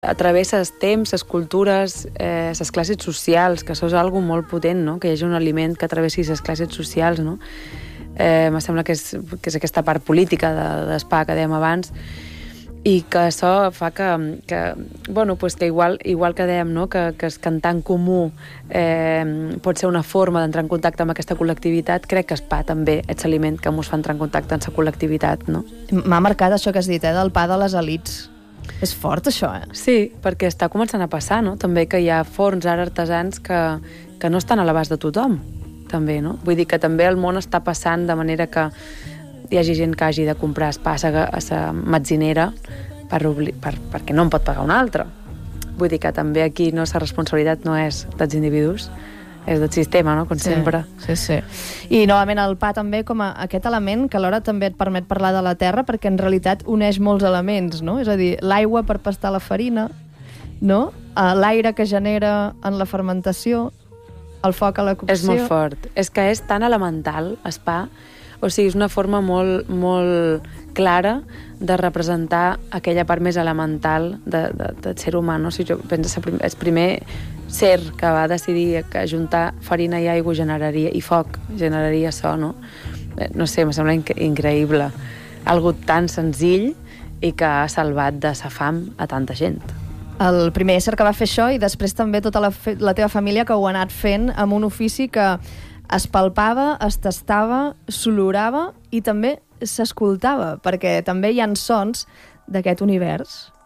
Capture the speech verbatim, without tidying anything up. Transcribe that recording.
A través dels temps, les cultures, eh, les classes socials, que això és algo molt potent, no? Que hi hagi un aliment que travessi les classes socials, no? Eh, me sembla que és, que és aquesta part política de, del pa que dèiem abans, i que això fa que, que bueno, pues que igual, igual que dèiem, no? que, que el cantar en comú eh, pot ser una forma d'entrar en contacte amb aquesta col·lectivitat, crec que el pa també és l'aliment que ens fa entrar en contacte amb la col·lectivitat, no? M'ha marcat això que has dit, eh, del pa de les elits. És fort, això, eh? Sí, perquè està començant a passar, no? També que hi ha forns ara artesans que, que no estan a l'abast de tothom, també, no? Vull dir que també el món està passant de manera que hi hagi gent que hagi de comprar pa a la metzinera per, per, perquè no en pot pagar un altre. Vull dir que també aquí no, la responsabilitat no és dels individus, és del sistema, no? Com sí, sempre. Sí, sí. I novament el pa també com a aquest element que alhora també et permet parlar de la terra, perquè en realitat uneix molts elements, no? És a dir, l'aigua per pastar la farina, no? L'aire que genera en la fermentació, el foc a la cocció... És molt fort. És que és tan elemental, el pa. O sigui, és una forma molt, molt clara de representar aquella part més elemental de, de, del ser humà, no? O sigui, jo penso que el primer ser que va decidir que juntar farina i aigua generaria, i foc generaria això, no? No sé, em sembla inc increïble. Algo tan senzill i que ha salvat de sa fam a tanta gent. El primer ésser que va fer això, i després també tota la, la teva família que ho ha anat fent amb un ofici que es palpava, es tastava, s'olorava i també s'escoltava, perquè també hi ha sons d'aquest univers